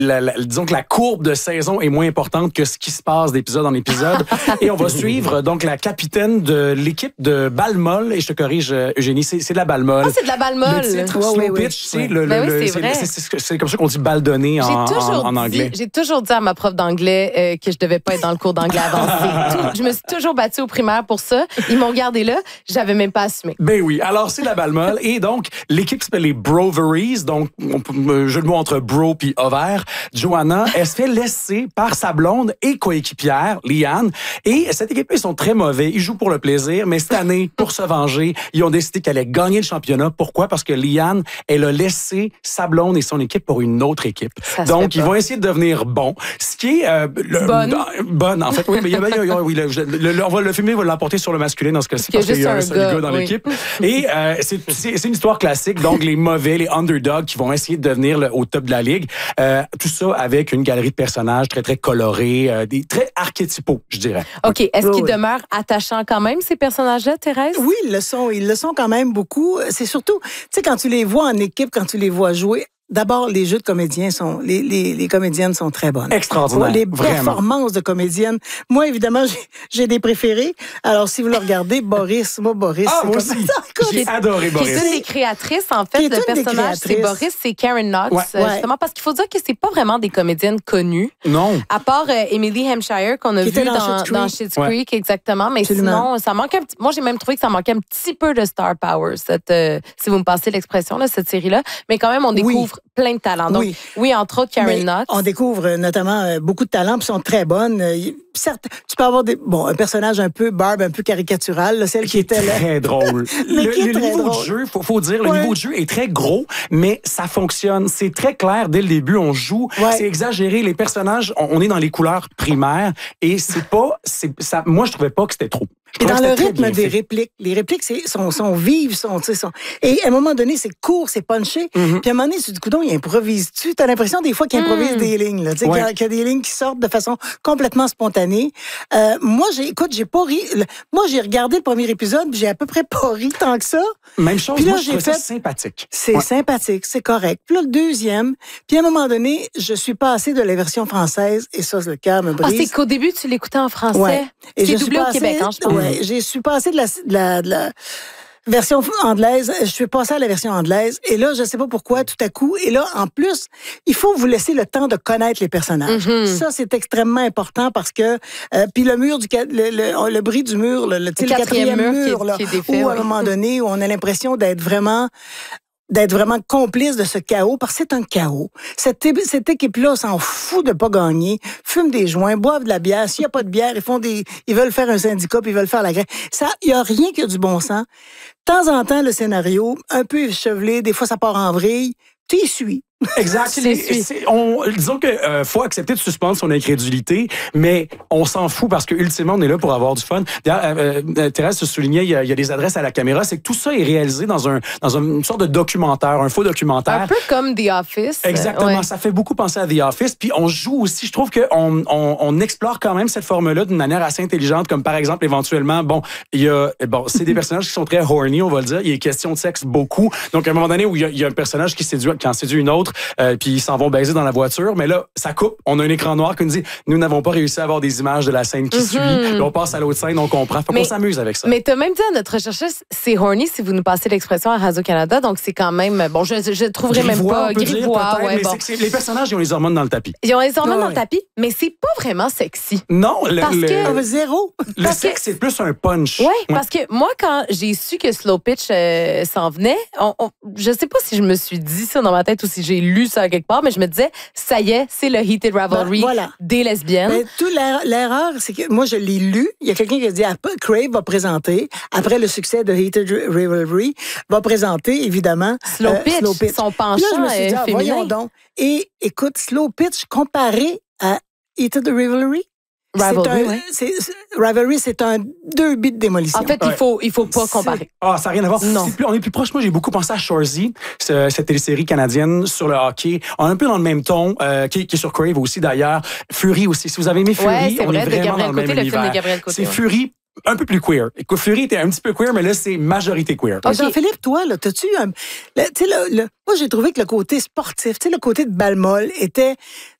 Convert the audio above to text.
disons que la courbe de saison est moins importante que ce qui se passe d'épisode en épisode. Et on va suivre donc la capitaine de l'équipe de balle molle. Et je te corrige, Eugénie, c'est de la balle molle. Ah, c'est de la balle molle. Le titre, Slow Pitch, c'est comme ça qu'on dit balle donnée en anglais. J'ai toujours dit à ma prof d'anglais que je devais pas être dans le cours d'anglais avancé. Je me suis toujours battue au primaire pour ça. Ils m'ont gardé là. J'avais même pas assumé. Ben oui. Alors, c'est la balle molle. Et donc, l'équipe s'appelle les Broveries. Donc, jeu de mots entre bro puis ovaire. Joanna, elle se fait laisser par sa blonde et coéquipière, Liane. Et cette équipe, ils sont très mauvais. Ils jouent pour le plaisir, mais cette année, pour se venger, ils ont décidé qu'elle allait gagner le championnat. Pourquoi? Parce que Liane, elle a laissé sa blonde et son équipe pour une autre équipe. Donc, ils vont essayer de devenir bons. Ce qui est... bonne, en fait. Oui, mais le féminin va l'emporter sur le masculin dans ce cas-ci, parce qu'il y a un seul gars dans l'équipe. Et c'est une histoire classique. Donc, les mauvais, les underdogs qui vont essayer de devenir au top de la ligue. Tout ça avec une galerie de personnages très, très colorés, des très archétypaux, je dirais. OK. Est-ce qu'ils demeurent attachants quand même, ces personnages-là, Thérèse? Oui, ils le sont. Ils le sont quand même beaucoup. C'est surtout, tu sais, quand tu les vois en équipe, quand tu les vois jouer, d'abord, les jeux de comédiens les comédiennes sont très bonnes. Extraordinaire. Les performances de comédiennes. Moi, évidemment, j'ai des préférés. Alors, si vous le regardez, Boris. Moi, aussi. J'ai adoré Boris. Qui est une des créatrices, en fait, de personnages. C'est Boris, c'est Karen Knox. Justement, parce qu'il faut dire que c'est pas vraiment des comédiennes connues. Non. À part Emily Hampshire, qu'on a vu dans Schitt's Creek, exactement. Mais sinon, ça manque un petit... Moi, j'ai même trouvé que ça manquait un petit peu de star power, si vous me passez l'expression, là, cette série-là. Mais quand même, on découvre plein de talents. Donc, oui, entre autres, Karen Knox. On découvre notamment beaucoup de talents, puis sont très bonnes. Certes, tu peux avoir un personnage un peu barbe, un peu caricatural, là, celle qui était là. Très drôle. Le niveau de jeu, faut dire, le niveau de jeu est très gros, mais ça fonctionne. C'est très clair dès le début. On joue, c'est exagéré. Les personnages, on est dans les couleurs primaires, et moi, je trouvais pas que c'était trop. Et dans le rythme des répliques, les répliques sont vives, et à un moment donné, c'est court, c'est punché. Puis à un moment donné, tu te dis, coudonc, il improvise-tu? T'as l'impression des fois qu'il improvise des lignes, là, qu'il y a des lignes qui sortent de façon complètement spontanée. Moi, j'ai pas ri. Moi, j'ai regardé le premier épisode, puis j'ai à peu près pas ri tant que ça. Même chose, puis là, moi, j'ai fait sympathique. C'est sympathique, c'est correct. Puis là, le deuxième, puis à un moment donné, je suis passée de la version française, et ça, le cœur me brise. Ah, c'est qu'au début, tu l'écoutais en français? Ouais. C'est doublé au Québec, hein, je pense. Ouais, je suis passée de la version anglaise, je suis passée à la version anglaise, et là, je sais pas pourquoi, tout à coup, et là, en plus, il faut vous laisser le temps de connaître les personnages. Ça, c'est extrêmement important parce que, puis le mur le bruit du mur, le quatrième mur, là, où à un moment donné, où on a l'impression d'être vraiment complice de ce chaos, parce que c'est un chaos. Cette équipe-là s'en fout de pas gagner, fume des joints, boivent de la bière. S'il n'y a pas de bière, ils veulent faire un syndicat, puis ils veulent faire la grève. Il n'y a rien qui a du bon sens. De temps en temps, le scénario, un peu échevelé, des fois ça part en vrille, tu y suis. Exact. Disons que faut accepter de suspendre son incrédulité, mais on s'en fout parce que ultimement on est là pour avoir du fun. D'ailleurs, Thérèse se soulignait, il y a des adresses à la caméra, c'est que tout ça est réalisé dans une sorte de documentaire, un faux documentaire. Un peu comme The Office. Exactement, ça fait beaucoup penser à The Office. Puis on joue aussi, je trouve qu'on explore quand même cette forme-là d'une manière assez intelligente, comme par exemple éventuellement, c'est des personnages qui sont très horny, on va le dire. Il y a question de sexe beaucoup. Donc à un moment donné où il y a un personnage qui en séduit une autre. Puis ils s'en vont baiser dans la voiture, mais là, ça coupe. On a un écran noir qui nous dit « Nous n'avons pas réussi à avoir des images de la scène qui suit. » Là, on passe à l'autre scène, on comprend. Faut qu'on s'amuse avec ça. Mais t'as même dit à notre recherchiste, c'est horny si vous nous passez l'expression à Radio-Canada, donc c'est quand même... Bon, je trouverais même pas... Grivois, mais c'est que les personnages, ils ont les hormones dans le tapis. Ils ont les hormones dans le tapis, mais c'est pas vraiment sexy. Non, zéro. Le sexe, c'est plus un punch. Oui, parce que moi, quand j'ai su que Slow Pitch s'en venait, je sais pas si je me suis dit ça dans ma tête ou si j'ai lu ça quelque part, mais je me disais, ça y est, c'est le Heated Rivalry des lesbiennes. Mais l'erreur, c'est que moi, je l'ai lu. Il y a quelqu'un qui a dit, Crave va présenter, après le succès de Heated Rivalry, va présenter, évidemment, Slow Pitch, son penchant féminin. Voyons donc. Et écoute, Slow Pitch comparé à Heated Rivalry, Rivalry, c'est un 2 bits de démolition. En fait, il faut pas comparer. Ça n'a rien à voir. Non. On est plus proche. Moi, j'ai beaucoup pensé à Shoresy, cette télésérie canadienne sur le hockey. On est un peu dans le même ton, qui est sur Crave aussi, d'ailleurs. Fury aussi. Si vous avez aimé Fury, c'est on vrai, est vraiment dans le même univers. Le film de Gabriel Côté. C'est Fury un peu plus queer. Fury était un petit peu queer, mais là, c'est majorité queer. Okay. Jean-Philippe, toi, là, t'as-tu moi, j'ai trouvé que le côté sportif, le côté de balle molle était